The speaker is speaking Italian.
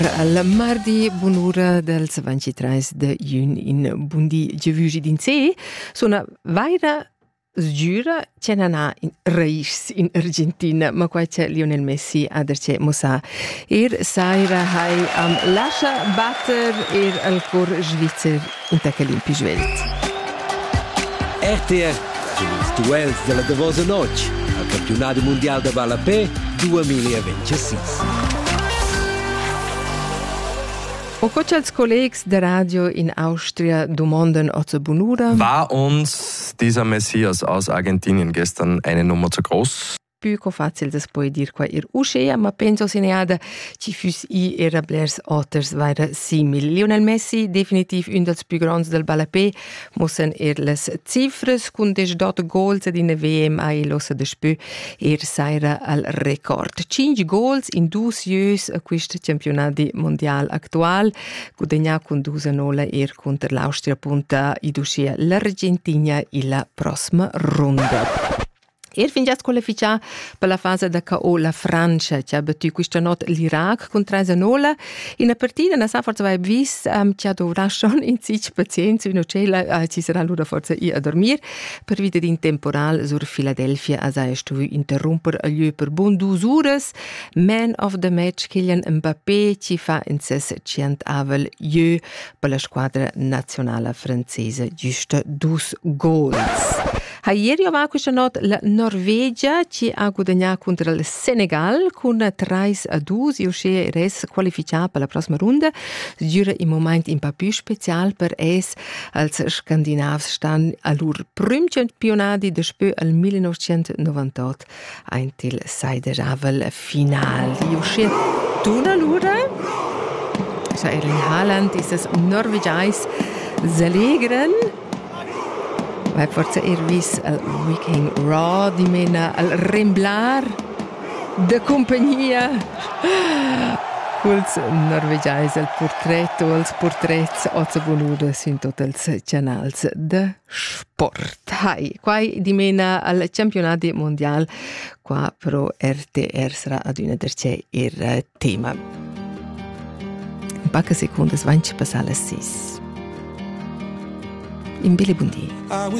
Al mardi bunura del 23 de giugn in Bundi Giavugi d'Inzee sono vaira sgiura c'è nana in Reis in Argentina, ma qua c'è Lionel Messi a derce Mossa. Saira hai am lascia batter al cor Svizzer in Takalimpisch Welt. RTR con i duels della Davosa Noche al campionato mondiale de Ballapé 2026. O coach als Kollegs der Radio in Austria domanden oza bunura. War uns dieser Messias aus Argentinien gestern eine Nummer zu groß? Più facile das poi dir qua uscea, ma penso se ne ada ci fus era blers otters vaira simil. Lionel Messi definitiv un dels più grands del Ballapé, mussen les cifres cun des dot goals ad in WM ai losa de spö saira al record. 5 goals in 2 jös a quist campionati mondial actual, gudegna con 2-0 contra l'Austria punta id uscea l'Argentina in la prossima ronda. Fin già squalificato per la fase da KO la Francia, che ha battuto questa notte l'Iraq con 3-0. In una partita non sa forse vai vis, che dovrà schon in sich pazienza, in ocella ci sarà l'ora forse a dormire, per vita in temporal sur Philadelphia a sai stu interrompere a lieu per bon 2 ores. Man of the match Kylian Mbappé ci fa in ses 100 avel lieu per la squadra nazionale francese, giusto 2 goals. Ieri va questa notte la Norvegia ci ha guadagnato contro il Senegal con 3-2 e uscì res qualificato per la prossima ronda. Giura in momento un po' più speciale per es als Scandinavs stand al loro primo campionato di spö al 1998 ein til Seiderhavel finale. Uscì tuna lura. Sa Erling Haaland ist es Norvegiais Zalegren. Vai forse vis al Viking Raw di mena al remblar de compagnia quels norvegiais al portretto als portrets oza bonuda sin totals canals de sport. Hai, quai di mena al campionati mondial qua pro RTR sarà ad una derce tema. Un poche seconde svanci passare a 6. In Billy Bundi.